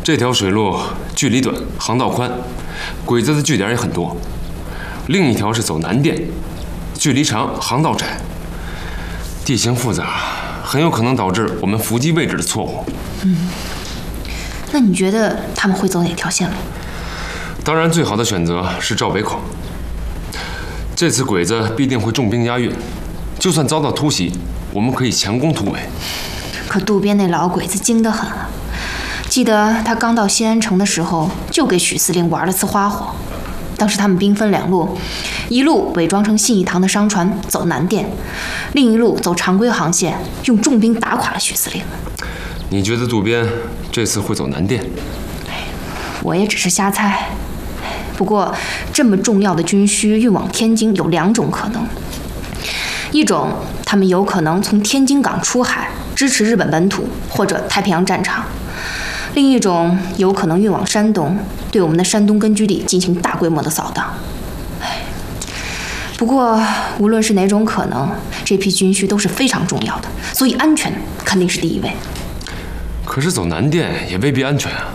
这条水路距离短，航道宽，鬼子的据点也很多。另一条是走南电，距离长，航道窄，地形复杂，很有可能导致我们伏击位置的错误。 那你觉得他们会走哪条线路？ 当然，最好的选择是赵北口。这次鬼子必定会重兵押运，就算遭到突袭，我们可以强攻突围。 可渡边那老鬼子精得很啊！记得他刚到西安城的时候，就给许司令玩了次花活。当时他们兵分两路，一路伪装成信义堂的商船走南电，另一路走常规航线，用重兵打垮了许司令。 你觉得渡边这次会走南电？ 我也只是瞎猜。不过，这么重要的军需运往天津有两种可能：一种，他们有可能从天津港出海，支持日本本土或者太平洋战场；另一种，有可能运往山东，对我们的山东根据地进行大规模的扫荡。不过，无论是哪种可能，这批军需都是非常重要的，所以安全肯定是第一位。 可是走南电也未必安全啊。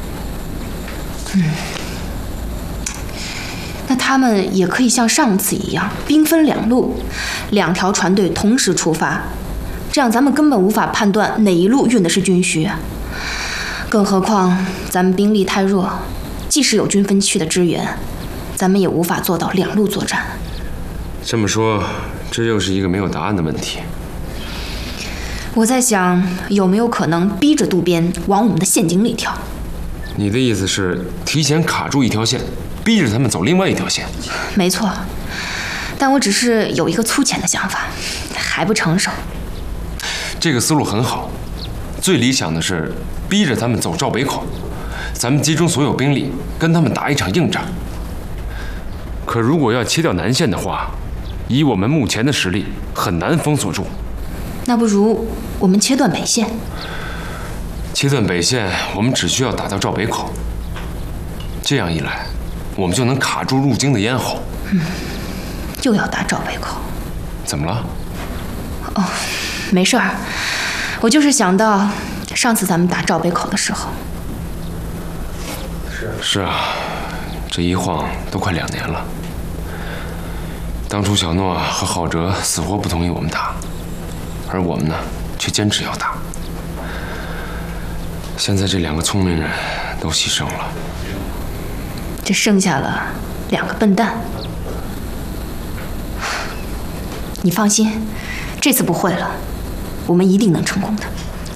那他们也可以像上次一样，兵分两路，两条船队同时出发，这样咱们根本无法判断哪一路运的是军需啊。更何况咱们兵力太弱，即使有军分区的支援，咱们也无法做到两路作战。 这么说，这又是一个没有答案的问题。 我在想，有没有可能逼着渡边往我们的陷阱里跳？ 你的意思是提前卡住一条线，逼着他们走另外一条线？ 没错，但我只是有一个粗浅的想法，还不成熟。 这个思路很好，最理想的是逼着他们走赵北口，咱们集中所有兵力跟他们打一场硬仗。可如果要切掉南线的话，以我们目前的实力，很难封锁住。 那不如我们切断北线。 切断北线，我们只需要打到赵北口，这样一来，我们就能卡住入京的咽喉。 又要打赵北口？ 怎么了？ 哦，没事儿，我就是想到上次咱们打赵北口的时候。 是啊，这一晃都快2年了。当初小诺和郝哲死活不同意我们打，而我们呢，却坚持要打。现在这2个聪明人都牺牲了， 这剩下了2个笨蛋。你放心，这次不会了，我们一定能成功的。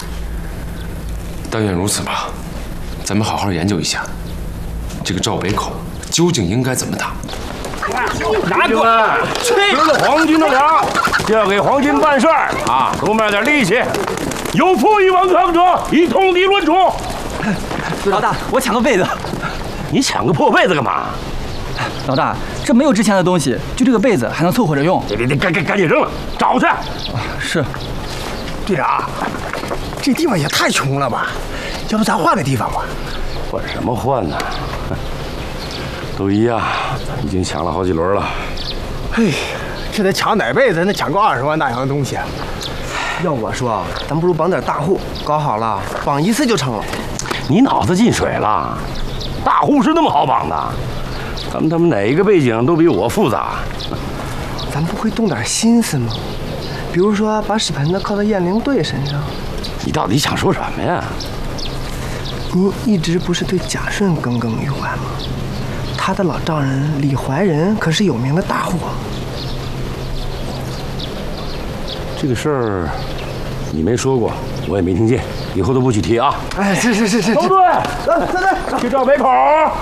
但愿如此吧。咱们好好研究一下，这个赵北口究竟应该怎么打。 拿过来，这个皇军的粮要给皇军办事儿啊，多卖点力气。有负一王抗者，以通敌论处。 老大，我抢个被子。 你抢个破被子干嘛？ 老大，这没有值钱的东西，就这个被子还能凑合着用。 别，赶紧扔了，找去。 是。 队长，这地方也太穷了吧？要不咱换个地方吧？ 换什么换呢？都一样，已经抢了好几轮了。 嘿，这得抢哪被子？那抢个20万大洋的东西。 要我说，咱不如绑点大户，搞好了绑一次就成了。 你脑子进水了？大户是那么好绑的？他们哪一个背景都比我复杂。 咱不会动点心思吗？比如说把屎盆子靠到燕灵队身上。 你到底想说什么呀？ 您一直不是对贾顺耿耿于怀吗？他的老丈人李怀仁可是有名的大户。 这个事儿你没说过，我也没听见，以后都不许提啊！ 哎，是， 都对，来，去赵北口。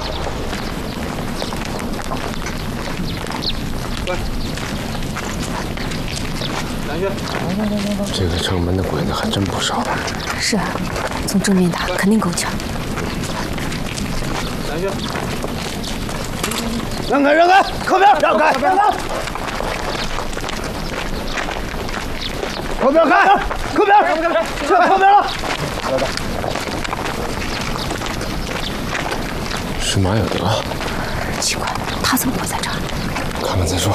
这个城门的鬼子还真不少。 是啊，从正面打肯定够呛。 让开，靠边，让开，靠边开，靠边，去靠边了。 是马有德。 奇怪，他怎么会在这儿？ 看看再说。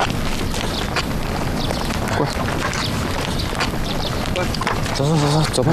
过来，走吧。